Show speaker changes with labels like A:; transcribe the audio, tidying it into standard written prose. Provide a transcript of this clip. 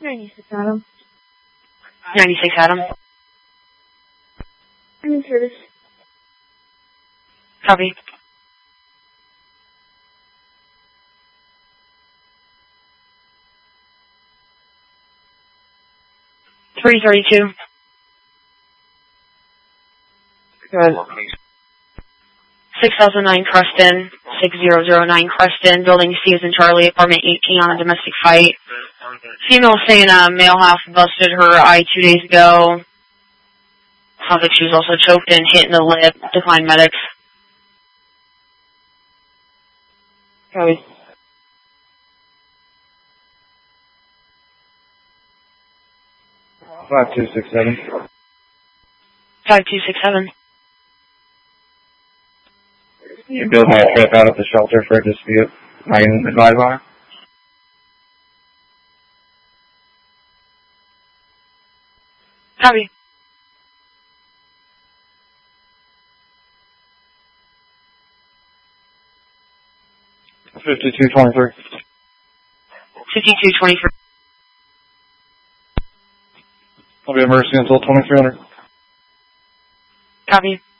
A: 96 Adam.
B: 96 Adam.
A: I'm in service.
B: Copy. $332.
C: Good.
B: 6009 Creston, 6009 Creston, building C is in Charlie, apartment 18 on a domestic fight. Female saying a male half busted her eye 2 days ago. Sounds like she was also choked and hit in the lip. Declined medics.
C: Copy.
D: Five 267.
B: 5267.
D: You build my trip out of the shelter for a dispute. I can advise on it.
B: Copy.
D: $5223.
B: 5223.
D: I'll be at Mercy until 2300.
B: Copy.